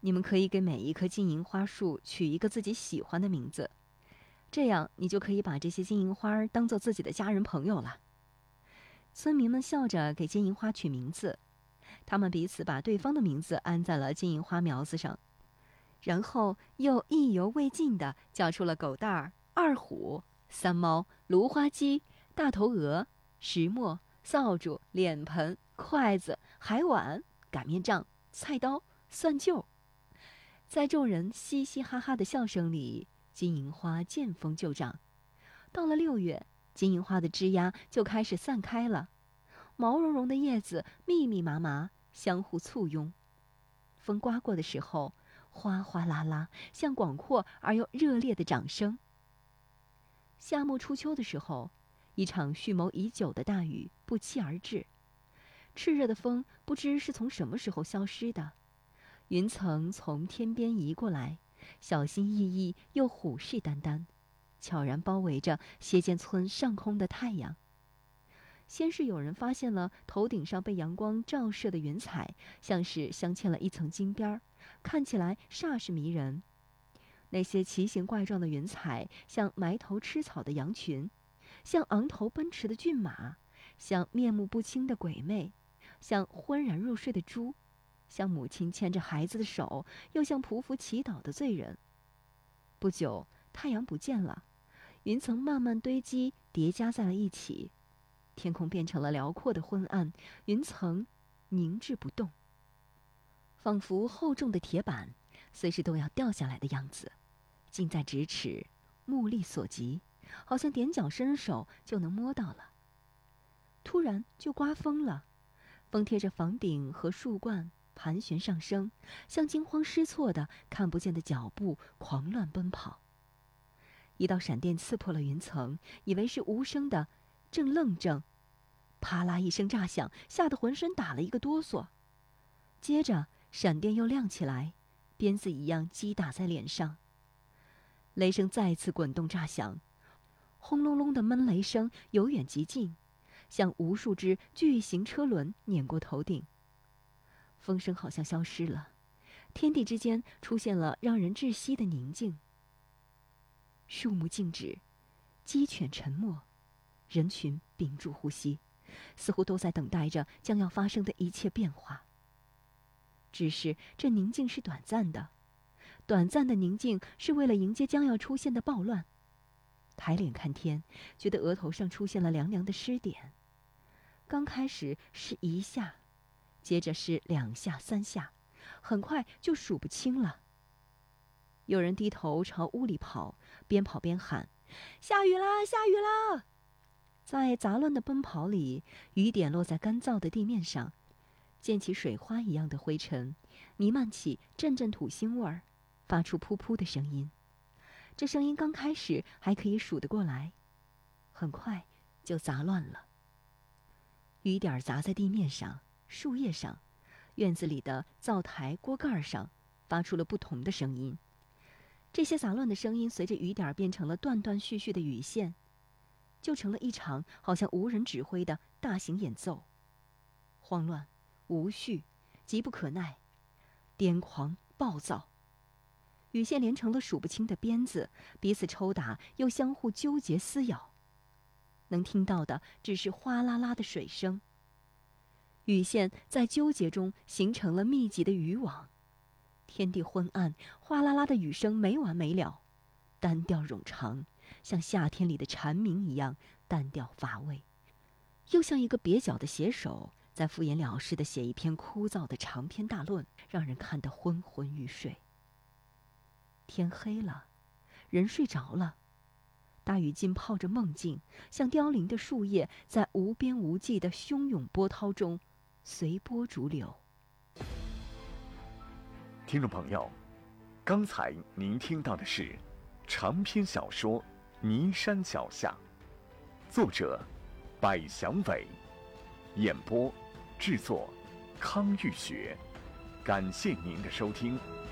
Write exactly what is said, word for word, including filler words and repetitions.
你们可以给每一棵金银花树取一个自己喜欢的名字，这样你就可以把这些金银花当做自己的家人朋友了。村民们笑着给金银花取名字，他们彼此把对方的名字安在了金银花苗子上，然后又意犹未尽地叫出了狗蛋儿、二虎、三猫、芦花鸡、大头鹅、石磨、扫帚、脸盆、筷子、海碗、擀面杖、菜刀、蒜臼。在众人嘻嘻哈哈的笑声里，金银花见风就长。到了六月，金银花的枝丫就开始散开了，毛茸茸的叶子密密麻麻，相互簇拥。风刮过的时候，哗哗啦啦，像广阔而又热烈的掌声。夏末初秋的时候，一场蓄谋已久的大雨不期而至，炽热的风不知是从什么时候消失的。云层从天边移过来，小心翼翼又虎视眈眈，悄然包围着歇间村上空的太阳。先是有人发现了头顶上被阳光照射的云彩，像是镶嵌了一层金边儿，看起来煞是迷人。那些奇形怪状的云彩，像埋头吃草的羊群，像昂头奔驰的骏马，像面目不清的鬼魅，像昏然入睡的猪，像母亲牵着孩子的手，又像匍匐祈祷的罪人。不久，太阳不见了，云层慢慢堆积，叠加在了一起，天空变成了辽阔的昏暗，云层凝滞不动，仿佛厚重的铁板，随时都要掉下来的样子，近在咫尺，目力所及，好像踮脚伸手就能摸到了。突然就刮风了，风贴着房顶和树冠盘旋上升，像惊慌失措的看不见的脚步狂乱奔跑。一道闪电刺破了云层，以为是无声的，正愣怔，啪啦一声炸响，吓得浑身打了一个哆嗦。接着闪电又亮起来，鞭子一样击打在脸上。雷声再次滚动炸响，轰隆隆的闷雷声由远及近，像无数只巨型车轮碾过头顶。风声好像消失了，天地之间出现了让人窒息的宁静。树木静止，鸡犬沉默，人群屏住呼吸，似乎都在等待着将要发生的一切变化。只是这宁静是短暂的，短暂的宁静是为了迎接将要出现的暴乱。抬脸看天，觉得额头上出现了凉凉的湿点。刚开始是一下，接着是两下三下，很快就数不清了。有人低头朝屋里跑，边跑边喊：下雨啦，下雨啦！在杂乱的奔跑里，雨点落在干燥的地面上，溅起水花一样的灰尘，弥漫起阵阵土腥味儿，发出噗噗的声音。这声音刚开始还可以数得过来，很快就杂乱了。雨点砸在地面上、树叶上，院子里的灶台锅盖上，发出了不同的声音。这些杂乱的声音随着雨点变成了断断续续的雨线，就成了一场好像无人指挥的大型演奏。慌乱、无序、急不可耐、癫狂、暴躁。雨线连成了数不清的鞭子，彼此抽打，又相互纠结撕咬。能听到的只是哗啦啦的水声。雨线在纠结中形成了密集的渔网，天地昏暗，哗啦啦的雨声没完没了，单调冗长，像夏天里的蝉鸣一样单调乏味，又像一个蹩脚的写手在敷衍了事地写一篇枯燥的长篇大论，让人看得昏昏欲睡。天黑了，人睡着了，大雨浸泡着梦境，像凋零的树叶，在无边无际的汹涌波涛中随波逐流。 听众朋友，刚才您听到的是长篇小说《尼山脚下》，作者百祥伟，演播制作康玉学。感谢您的收听。